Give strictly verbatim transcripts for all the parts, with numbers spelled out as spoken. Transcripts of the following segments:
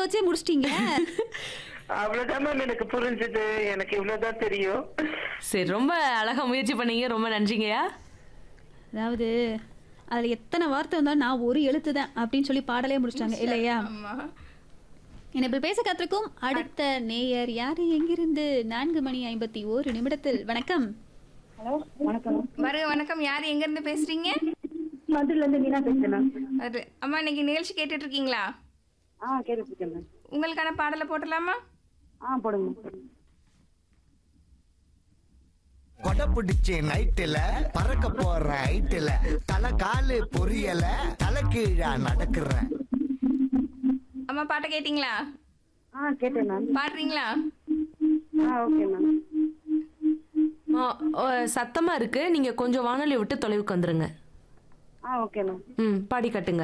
வச்சே முடிச்சிட்டீங்க. அவ்வளவுதான் மேம் எனக்கு புரிஞ்சது. எனக்கு இவ்வளவுதான் தெரியும். சரி, ரொம்ப அழகா முயற்சி பண்ணீங்க. ரொம்ப நன்றிங்கய்யா. அதாவது அதுல எத்தனை வார்த்தை வந்தாலும் நான் ஒரு எழுத்து தான் அப்படின்னு சொல்லி பாடலே முடிச்சிட்டாங்க இல்லையா? ஆமா. என்ன இப்ப பேச காத்திருக்கும் அடுத்த நேயர் யாரு எங்கிருந்து? நான்கு மணி ஐம்பத்தி ஓரு நிமிடத்தில். வணக்கம். ஹலோ வணக்கம். வருக வணக்கம். யார் எங்க இருந்து பேசுறீங்க? மதுரைல இருந்து மீனா பேசுறேன். அது அம்மா இன்னைக்கு நிகழ்ச்சி கேட்டுட்டு இருக்கீங்களா? ஆ கேட்டுட்டு இருக்கேன். உங்களுக்கான பாடலை போட்டலாமா? ஆ போடுங்க. கொடை பிடிச்சி நைட்டுல பறக்க போற ஹைட்டுல தலை காலு பொரியல தலை கீழா நடக்கிறேன். அம்மா பாட்டை கேட்டீங்களா? ஆ கேட்டேன் மேம். பாடுறீங்களா? ஆ ஓகே மேம். ஆ, ஓ, சத்தமா இருக்கு. நீங்க கொஞ்சம் வானொலி விட்டு தொலைவுக்கு வந்துருங்க. ஆ ஓகே மேம். ம், பாடி காட்டுங்க.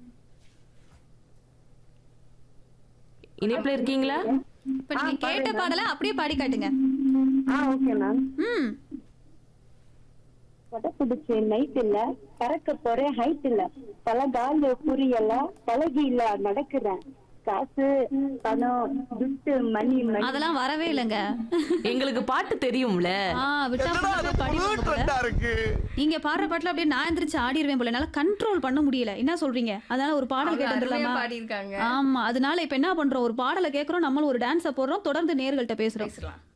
இணைப்புல இருக்கீங்களா? இப்ப நீங்க கேட்ட பாடலை அப்படியே பாடி காட்டுங்க. ஆ ஓகே மேம். ம். கொடை பிடிச்சி நைட்டுல பறக்க போற ஹைட்டுல தலை காலு புரியல பழகில நடக்கிறேன். காசு பணம் துட்டு மணி மணி அதெல்லாம் வரவே இல்லைங்க. எங்களுக்கு பாட்டு தெரியும்ல. ஆ, விட்டா போட்டு பாடிடுவாங்க போல. இருக்கு நீங்க பாடுற பாட்டுல அப்படியே நான் எந்திரிச்சு ஆடிடுவேன் போல. என்னால கண்ட்ரோல் பண்ண முடியல. என்ன சொல்றீங்க? அதனால ஒரு பாடல் அவங்க கேட்டு அருமையா வந்துடலாமா? பாடியிருக்காங்க. ஆமா, அதனால இப்ப என்ன பண்றோம், ஒரு பாடலை கேட்கறோம், நம்மளும் ஒரு டான்ஸை போடுறோம், தொடர்ந்து நேயர்கள்ட்ட பேசுறோம். பேசலாம்.